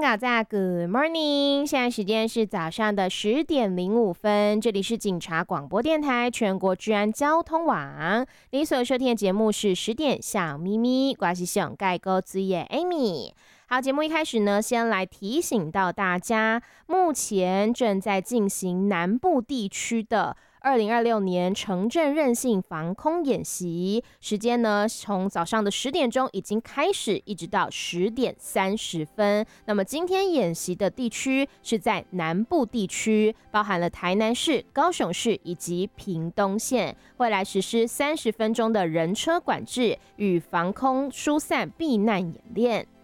大家 Good morning， 现在时间是早上的10:05，这里是警察广播电台全国治安交通网。你所收听的节目是10点小咪咪，我是熊盖沟之夜 Amy。好，节目一开始呢，先来提醒到大家，目前正在进行南部地区的2026年城镇韧性防空演习，时间呢从早上的10点钟已经开始，一直到10点30分。那么今天演习的地区是在南部地区，包含了台南市、高雄市以及屏东县，会来实施30分钟的人车管制与防空疏散避难演练。